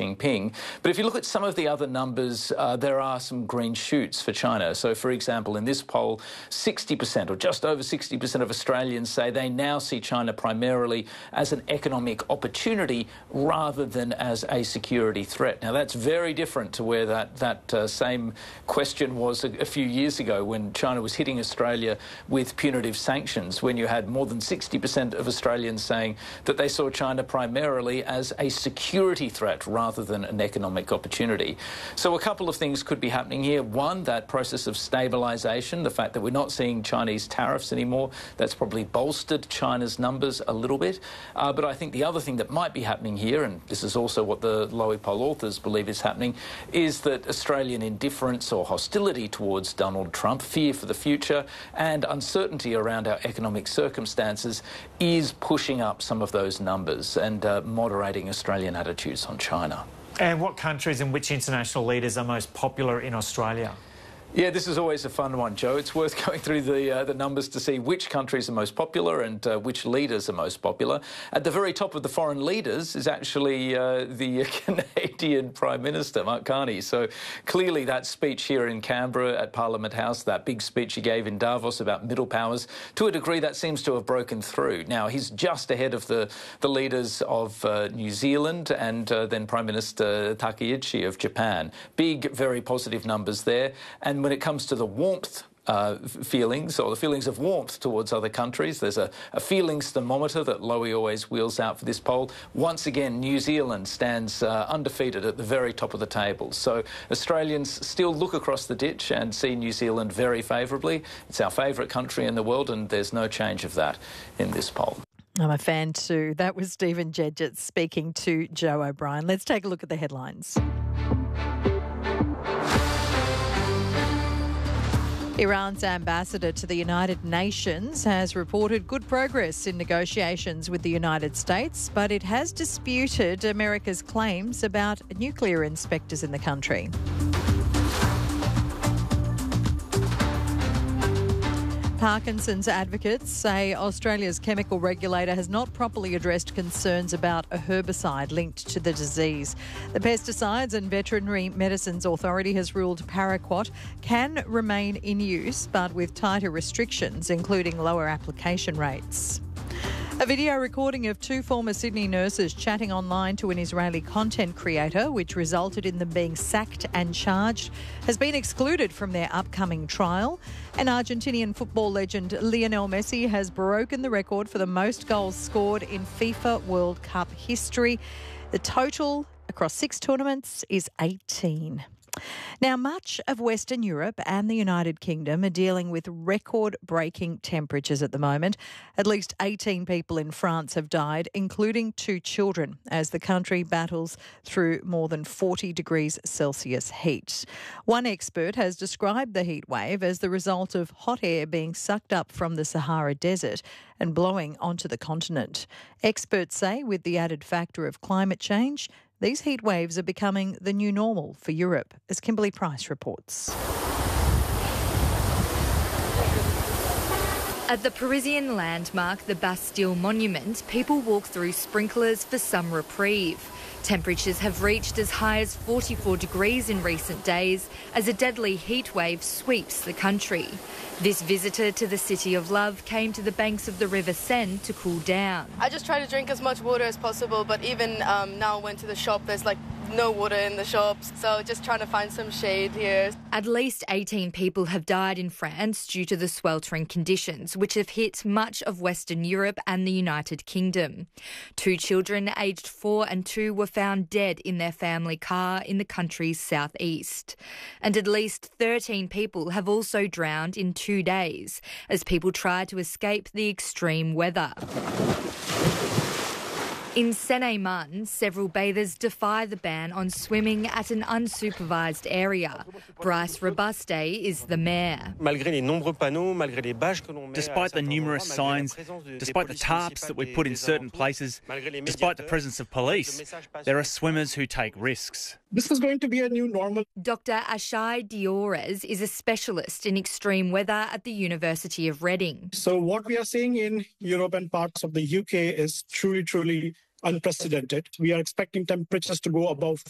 Jinping. But if you look at some of the other numbers, there are some green shoots for China. So, for example, in this poll, 60% or just over 60% of Australians say they now see China primarily as an economic opportunity rather than as a security threat. Now, that's very different to where that same question was a few years ago when China was hitting Australia with punitive sanctions, when you had more than 60% of Australians saying that they saw China primarily as a security threat rather than an economic opportunity. So a couple of things could be happening here. One, that process of stabilisation, the fact that we're not seeing Chinese tariffs anymore, that's probably bolstered China's numbers a little bit. But I think the other thing that might be happening here, and this is also what the Lowy poll authors believe is happening, is that Australian indifference or hostility towards Donald Trump, fear for the future, and uncertainty around our economic circumstances is pushing up some of those numbers and moderating Australian attitudes on China. And what countries and which international leaders are most popular in Australia? Yeah, this is always a fun one, Joe. It's worth going through the numbers to see which countries are most popular and which leaders are most popular. At the very top of the foreign leaders is actually the Canadian Prime Minister, Mark Carney. So clearly that speech here in Canberra at Parliament House, that big speech he gave in Davos about middle powers, to a degree that seems to have broken through. Now, he's just ahead of the leaders of New Zealand and then Prime Minister Takaichi of Japan. Big, very positive numbers there. And when it comes to the warmth feelings, or the feelings of warmth towards other countries, there's a feelings thermometer that Lowy always wheels out for this poll. Once again, New Zealand stands undefeated at the very top of the table. So Australians still look across the ditch and see New Zealand very favourably. It's our favourite country in the world, and there's no change of that in this poll. I'm a fan too. That was Stephen Jedget speaking to Joe O'Brien. Let's take a look at the headlines. Iran's ambassador to the United Nations has reported good progress in negotiations with the United States, but it has disputed America's claims about nuclear inspectors in the country. Parkinson's advocates say Australia's chemical regulator has not properly addressed concerns about a herbicide linked to the disease. The Pesticides and Veterinary Medicines Authority has ruled paraquat can remain in use, but with tighter restrictions, including lower application rates. A video recording of two former Sydney nurses chatting online to an Israeli content creator, which resulted in them being sacked and charged, has been excluded from their upcoming trial. And Argentinian football legend Lionel Messi has broken the record for the most goals scored in FIFA World Cup history. The total across 6 tournaments is 18. Now, much of Western Europe and the United Kingdom are dealing with record-breaking temperatures at the moment. At least 18 people in France have died, including 2 children, as the country battles through more than 40 degrees Celsius heat. One expert has described the heat wave as the result of hot air being sucked up from the Sahara Desert and blowing onto the continent. Experts say with the added factor of climate change, these heat waves are becoming the new normal for Europe, as Kimberly Price reports. At the Parisian landmark, the Bastille Monument, people walk through sprinklers for some reprieve. Temperatures have reached as high as 44 degrees in recent days as a deadly heat wave sweeps the country. This visitor to the City of Love came to the banks of the River Seine to cool down. I just try to drink as much water as possible, but even now I went to the shop, there's no water in the shops, so just trying to find some shade here. At least 18 people have died in France due to the sweltering conditions, which have hit much of Western Europe and the United Kingdom. 2 children aged 4 and 2 were found dead in their family car in the country's southeast. And at least 13 people have also drowned in 2 days as people try to escape the extreme weather. In Seine-et-Marne, several bathers defy the ban on swimming at an unsupervised area. Bryce Robuste is the mayor. Despite the numerous signs, despite the tarps that we put in certain places, despite the presence of police, there are swimmers who take risks. This is going to be a new normal. Dr. Ashai Diores is a specialist in extreme weather at the University of Reading. So what we are seeing in Europe and parts of the UK is truly unprecedented. We are expecting temperatures to go above